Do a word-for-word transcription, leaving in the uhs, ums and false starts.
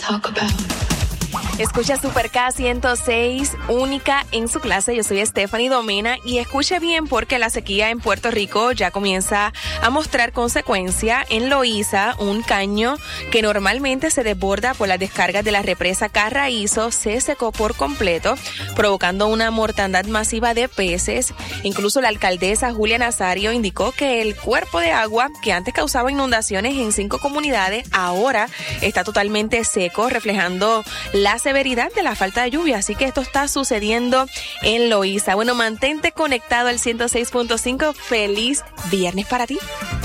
talk about. Escucha Super K ciento seis, única en su clase. Yo soy Stephanie Domena y escuche bien porque la sequía en Puerto Rico ya comienza a mostrar consecuencia. En Loíza, un caño que normalmente se desborda por las descargas de la represa Carraízo se secó por completo, provocando una mortandad masiva de peces. Incluso la alcaldesa Julia Nazario indicó que el cuerpo de agua que antes causaba inundaciones en cinco comunidades ahora está totalmente seco, reflejando la severidad de la falta de lluvia. Así que esto está sucediendo en Loíza. Bueno, mantente conectado al ciento seis punto cinco. Feliz viernes para ti.